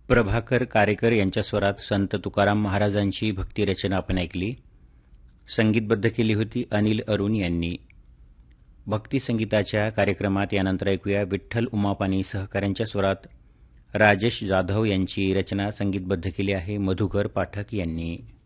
प्रभाकर कारेकर यांच्या स्वरात संत तुकाराम महाराजांची भक्तिरचना आपण ऐकली. संगीतबद्ध केली होती अनिल अरुण यांनी. भक्ती संगीताच्या कार्यक्रमात यानंतर ऐकूया विठ्ठल उमापानी सहकाऱ्यांच्या स्वरात राजेश जाधव यांची रचना संगीतबद्ध केली आहे मधुकर पाठक यांनी.